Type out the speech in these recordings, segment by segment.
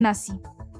nasi.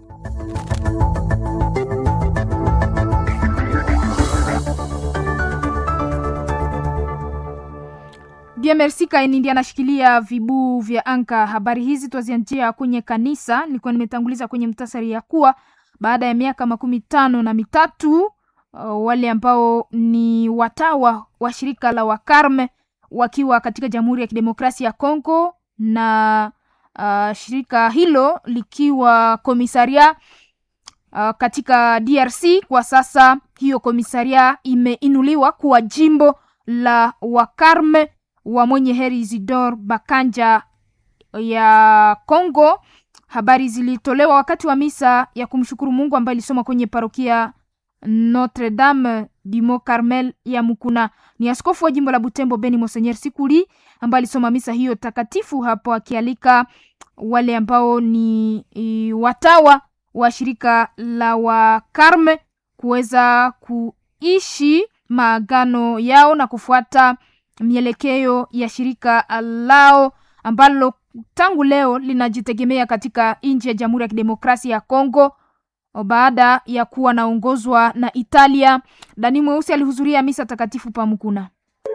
Bien, merci Kaini ndiye anashikilia vibu vya anka. Habari hizi twazianzia kwenye kanisa. Nilikuwa nimetanguliza kwenye mtasari ya kuwa baada ya miaka 53 wale ambao ni watawa wa shirika la Wakarme wakiwa katika Jamhuri ya Kidemokrasia ya Kongo na shirika hilo likiwa komisaria katika DRC. Kwa sasa hiyo komisaria imeinuliwa kuwa jimbo la Wakarme wa mwenye heri Isidore Bakanja ya Kongo. Habari zilitolewa wakati wa misa ya kumshukuru Mungu ambayo ilisoma kwenye parokia Notre Dame du Mont Carmel ya Mukuna. Ni askofu wa jimbo la Butembo Beni Monseigneur Sikuli ambaye alisoma misa hiyo takatifu hapo, akialika wale ambao ni watawa wa shirika la Wakarme kuweza kuishi maagano yao na kufuata mielekeo ya shirika lao ambalo tangu leo linajitegemea katika nchi ya Jamhuri ya Kidemokrasia ya Kongo baada ya kuwa naongozwa na Italia. Dani Mweusi alihudhuria misa takatifu pa Mukuna.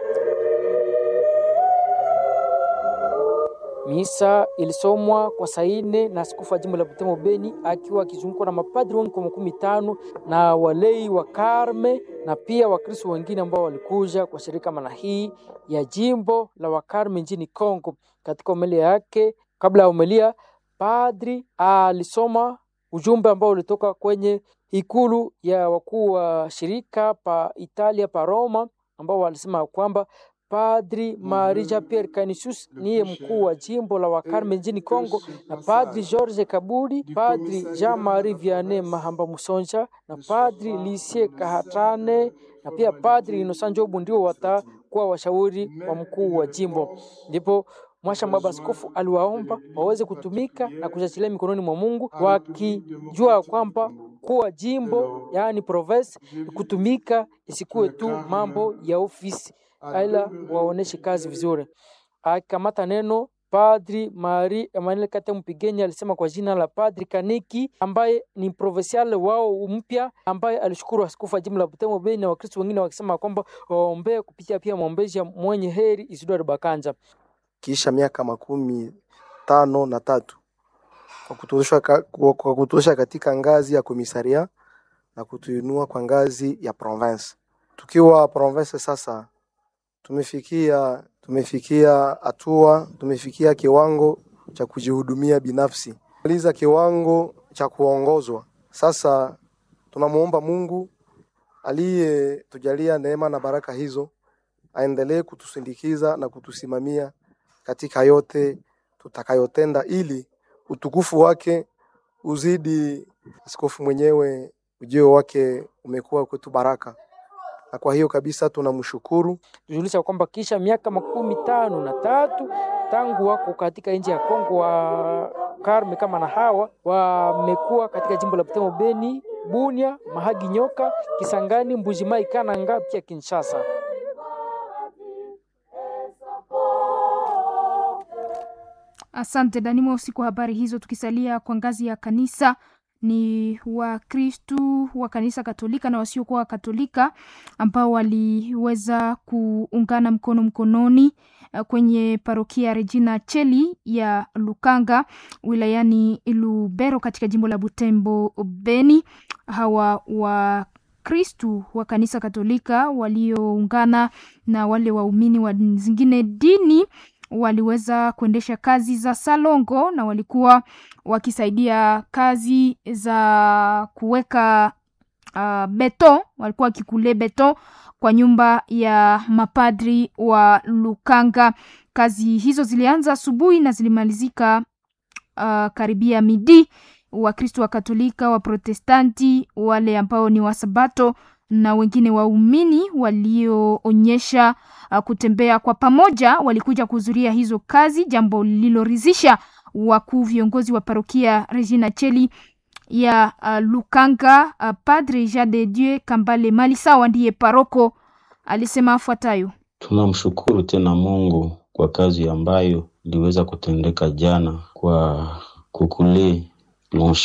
Misa ilisomwa kwa saa 4 na askofu wa jimbo la Butembo Beni akiwa akizungukwa na mapadri wengi 15 na walei wa Karme na pia Wakristo wengine ambao walikuja kwa shirika maana hii ya jimbo la Wakarme nchini Kongo. Katika homilia yake, kabla ya homilia, padri alisoma ujumbe ambao ulitoka kwenye ikulu ya wakuu wa shirika pa Italia pa Roma, ambao walisema kwamba Padri Maria Pierre Canisius niye mkuu wa jimbo la Wakarme nchini Kongo, na Padri George Kabudi, Padri Jean-Marie Vianney Mahamba Musonja na Padri Lisie Kahatane na pia Padri Innocent Jobu ndio watakuwa washauri wa mkuu wa jimbo. Ndipo mwasha mabaskofu aliwaomba waweze kutumika na kujachilia mikononi mwa Mungu, wakijua kwamba kuwa jimbo yaani province kutumika isikuwe tu mambo ya ofisi, ila waoneshe kazi vizuri. Akamata neno Padri Marie Emmanuel Kate Mpigenya alisema kwa jina la Padri Kaniki ambaye ni provincial wao mpya, ambaye alishukuru askofu wa jimbo la Butembo Beni na Wakristo wengine wakisema kwamba waombee kupitia pia maombezi ya mwenye heri Isidore Bakanja. Kisha miaka 53 kwa kutosha katika ngazi ya komisaria na kutuinua kwa ngazi ya province. Tukiwa province sasa tumefikia hatua, tumefikia kiwango cha kujihudumia binafsi. Maliza kiwango cha kuongozwa. Sasa tunamuomba Mungu aliyetujalia neema na baraka hizo aendelee kutusindikiza na kutusimamia katika yote tutakayotenda, ili utukufu wake uzidi. Askofu mwenyewe ujio wake umekuwa kwetu baraka, na kwa hiyo kabisa tunamshukuru. Tujulisha kwamba kisha miaka 53 tangu wako katika nchi ya Kongo wa Karme kama na hawa wamekuwa katika jimbo la Butembo Beni, Bunia, Mahagi Nyoka, Kisangani, Mbujimai, Kananga pia Kinshasa. Asante Danimo usiku habari hizo. Tukisalia kwa ngazi ya kanisa, ni Wakristu wa kanisa Katolika na wasiokuwa Katolika ambao waliweza kuungana mkononi kwenye parokia Regina Cheli ya Lukanga wilayani Lubero katika jimbo la Butembo Beni. Hawa wa Kristu wa kanisa Katolika walioungana na wale waumini wa zingine dini waliweza kuendesha kazi za salongo na walikuwa wakisaidia kazi za kuweka beton, walikuwa wakikule beton kwa nyumba ya mapadri wa Lukanga. Kazi hizo zilianza asubuhi na zilimalizika karibia midi. Wakristo wa Katolika, wa Protestanti, wale ambao ni wasabato na wengine waumini walioonyesha kutembea kwa pamoja walikuja kuhudhuria hizo kazi, jambo lililoridhisha wakuu viongozi wa parokia Regina Cheli ya Lukanga. Padre Jean de Dieu Kambale Malisawa ndiye paroko, alisema afuatayo: tunamshukuru tena Mungu kwa kazi ambayo iliweza kutendeka jana kwa kukule